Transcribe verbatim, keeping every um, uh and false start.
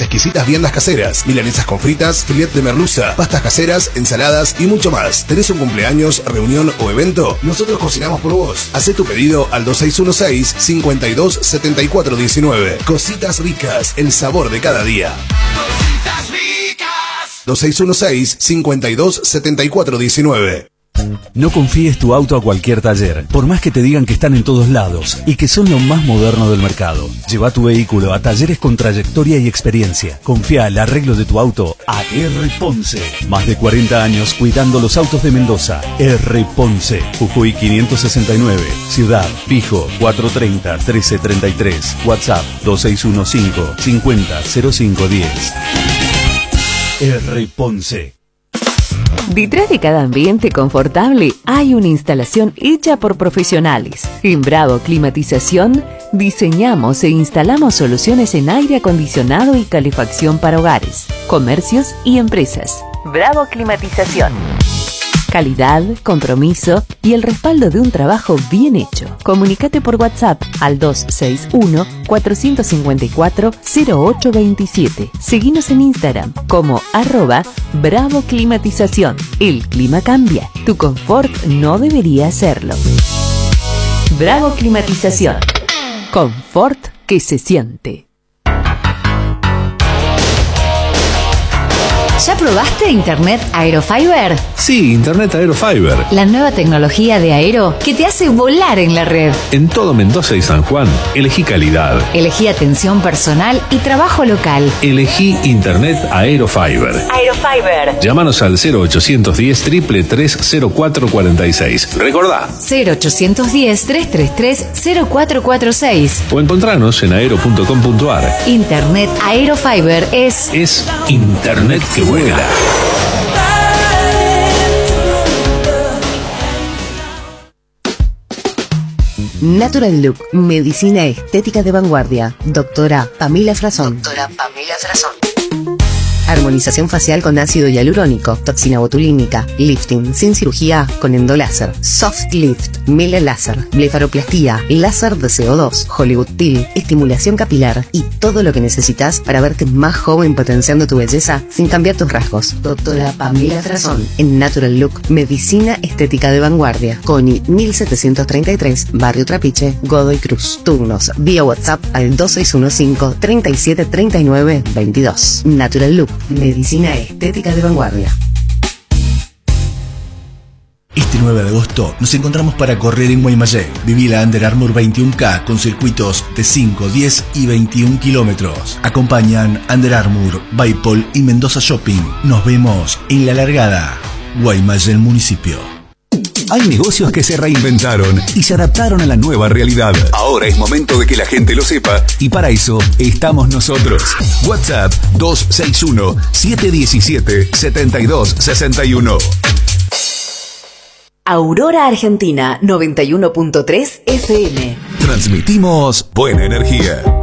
nuestras exquisitas viandas caseras, milanesas con fritas, filet de merluza, pastas caseras, ensaladas y mucho más. ¿Tenés un cumpleaños, reunión o evento? Nosotros cocinamos por vos. Hacé tu pedido al dos seis uno seis, cinco dos siete cuatro uno nueve. Cositas Ricas, el sabor de cada día. Cositas Ricas. dos seis uno seis, cinco dos siete cuatro uno nueve. No confíes tu auto a cualquier taller, por más que te digan que están en todos lados y que son lo más moderno del mercado. Lleva tu vehículo a talleres con trayectoria y experiencia. Confía el arreglo de tu auto a R. Ponce. Más de cuarenta años cuidando los autos de Mendoza. R. Ponce, Jujuy quinientos sesenta y nueve. Ciudad, Pijo, cuatrocientos treinta, trece treinta y tres. WhatsApp dos seis uno cinco, cincuenta, cero cinco diez. R. Ponce. Detrás de cada ambiente confortable hay una instalación hecha por profesionales. En Bravo Climatización diseñamos e instalamos soluciones en aire acondicionado y calefacción para hogares, comercios y empresas. Bravo Climatización. Calidad, compromiso y el respaldo de un trabajo bien hecho. Comunícate por WhatsApp al dos seis uno, cuatro cinco cuatro, cero ocho dos siete. Seguinos en Instagram como arroba Bravo Climatización. El clima cambia. Tu confort no debería hacerlo. Bravo Climatización. Confort que se siente. ¿Ya probaste Internet Aerofiber? Sí, Internet Aerofiber. La nueva tecnología de Aero que te hace volar en la red. En todo Mendoza y San Juan, elegí calidad. Elegí atención personal y trabajo local. Elegí Internet Aerofiber. Aerofiber. Llámanos al cero ochocientos diez, tres tres tres, cero cuatro cuatro seis. Recordá. cero ochocientos diez, tres tres tres, cero cuatro cuatro seis. O encontranos en aero punto com punto ar. Internet Aerofiber es... Es Internet que vuela. Natural Look, medicina estética de vanguardia. Doctora Pamela Frazón. Doctora Pamela Frazón. Armonización facial con ácido hialurónico, toxina botulínica, lifting sin cirugía con endoláser, soft lift, mela láser, blefaroplastía, láser de C O dos, Hollywood Peel, estimulación capilar y todo lo que necesitas para verte más joven potenciando tu belleza sin cambiar tus rasgos. Doctora Pamela Frazón en Natural Look, medicina estética de vanguardia. Coni mil setecientos treinta y tres, Barrio Trapiche, Godoy Cruz. Turnos vía WhatsApp al dos seis uno cinco, treinta y siete, treinta y nueve, veintidós. Natural Look, medicina estética de vanguardia. Este nueve de agosto nos encontramos para correr en Guaymallén. Viví la Under Armour veintiuno K con circuitos de cinco, diez y veintiún kilómetros. Acompañan Under Armour, Baipol y Mendoza Shopping. Nos vemos en la largada. Guaymallén Municipio. Hay negocios que se reinventaron y se adaptaron a la nueva realidad. Ahora es momento de que la gente lo sepa y para eso estamos nosotros. WhatsApp dos seis uno, siete uno siete, siete dos seis uno. Aurora Argentina noventa y uno punto tres F M. Transmitimos buena energía.